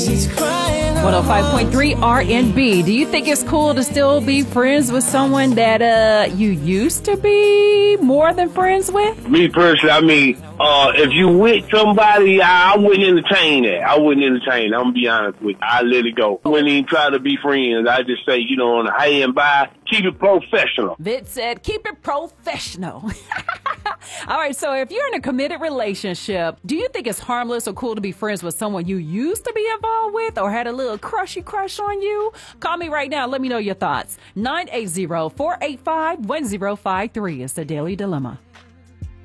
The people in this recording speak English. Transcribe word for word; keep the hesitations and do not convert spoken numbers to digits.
one oh five point three R and B. Do you think it's cool to still be friends with someone that uh you used to be more than friends with? Me personally, I mean, uh, if you with somebody, I, I wouldn't entertain that. I wouldn't entertain it. I'm gonna be honest with you. I let it go. Wouldn't even try to be friends. I just say, you know, on the high and by, keep it professional. Vic said, keep it professional. All right, so if you're in a committed relationship, do you think it's harmless or cool to be friends with someone you used to be involved with or had a little crushy crush on you? Call me right now. Let me know your thoughts. nine eight zero, four eight five, one zero five three is the Daily Dilemma.